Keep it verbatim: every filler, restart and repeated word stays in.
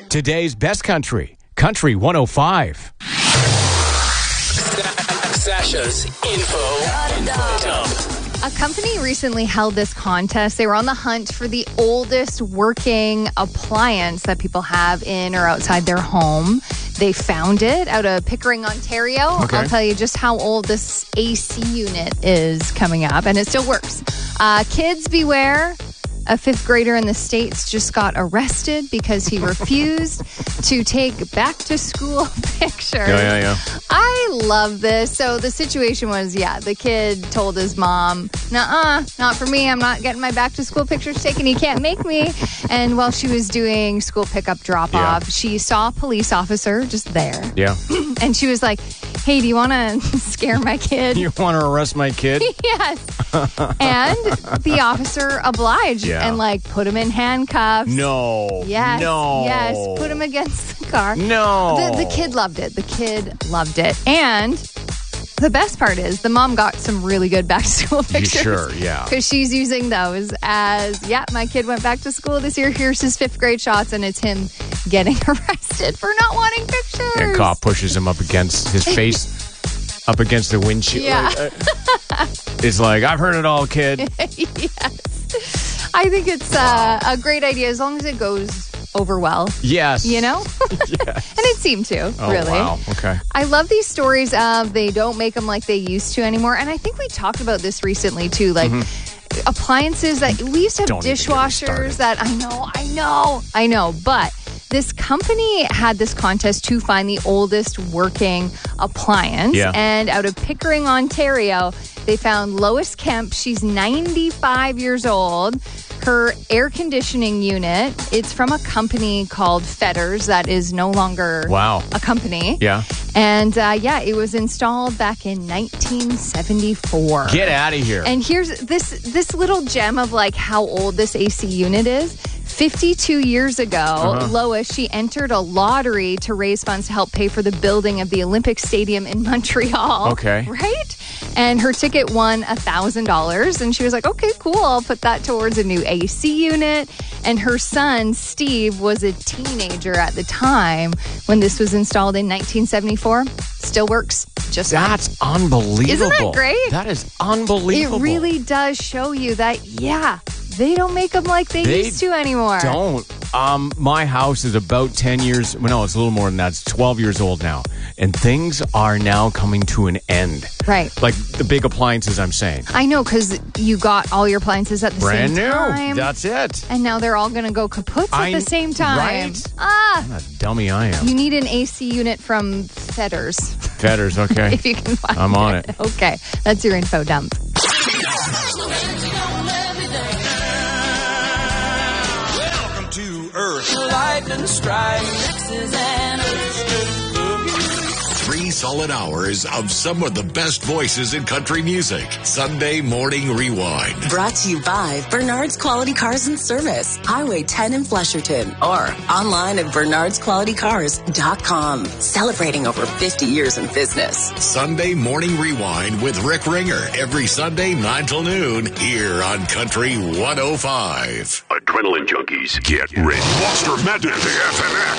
Today's best country, Country one oh five. Sasha's info dump. A company recently held this contest. They were on the hunt for the oldest working appliance that people have in or outside their home. They found it out of Pickering, Ontario. Okay. I'll tell you just how old this A C unit is coming up, and it still works. Uh, kids, beware. A fifth grader in the States just got arrested because he refused to take back-to-school pictures. Yeah, yeah, yeah. I love this. So the situation was, yeah, the kid told his mom, nuh-uh, not for me. I'm not getting my back-to-school pictures taken. He can't make me. And while she was doing school pickup drop-off, Yeah. she saw a police officer just there. Yeah. And she was like, hey, do you want to scare my kid? You want to arrest my kid? Yes. And the officer obliged Yeah. and like put him in handcuffs. No. Yes. No. Yes. Put him against the car. No. The, the kid loved it. The kid loved it. And the best part is the mom got some really good back to school pictures. Sure, yeah. Because she's using those as, yeah, my kid went back to school this year. Here's his fifth grade shots. And it's him getting arrested for not wanting pictures. And cop pushes him up against his face. Up against the windshield. Yeah. Like, uh, it's like, I've heard it all, kid. Yes. I think it's uh, a great idea as long as it goes over well. Yes. You know? Yes. And it seemed to, Oh, really. wow. Okay. I love these stories of they don't make them like they used to anymore. And I think we talked about this recently, too. Like, mm-hmm. appliances that we used to have Don't even get me dishwashers started. that I know, I know, I know. But this company had this contest to find the oldest working appliance. Yeah. And out of Pickering, Ontario, they found Lois Kemp. She's ninety-five years old. Her air conditioning unit, it's from a company called Fetters that is no longer Wow. a company. Yeah. And uh, yeah, it was installed back in nineteen seventy-four. Get out of here. And here's this this little gem of like how old this A C unit is. fifty-two years ago, Uh-huh. Lois, she entered a lottery to raise funds to help pay for the building of the Olympic Stadium in Montreal. Okay. Right? And her ticket won one thousand dollars. And she was like, okay, cool. I'll put that towards a new A C unit. And her son, Steve, was a teenager at the time when this was installed in nineteen seventy-four. Still works just fine. That's unbelievable. Isn't that great? That is unbelievable. It really does show you that, yeah, they don't make them like they, They used to anymore. Don't. Um, my house is about ten years. Well, no, it's a little more than that. It's twelve years old now. And things are now coming to an end. Right. Like the big appliances, I'm saying. I know, because you got all your appliances at the Brand same new. time. That's it. And now they're all going to go kaput at I- the same time. right? Ah, What a dummy I am. you need an A C unit from Fetters. Fetters, okay. If you can find I'm on it. Okay, that's your info dump. Welcome to Earth. Lightning strikes. Three solid hours of some of the best voices in country music. Sunday Morning Rewind. Brought to you by Bernard's Quality Cars and Service, Highway ten in Flesherton, or online at bernards quality cars dot com. Celebrating over fifty years in business. Sunday Morning Rewind with Rick Ringer. Every Sunday, nine till noon, here on Country one oh five. Adrenaline junkies, get ready. Monster Mandate F M X.